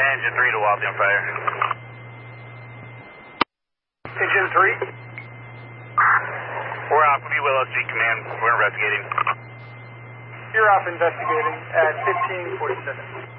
Engine 3 to Waltham Fire. Engine 3? We're off of Willow Street Command. We're investigating. You're off investigating at 1547.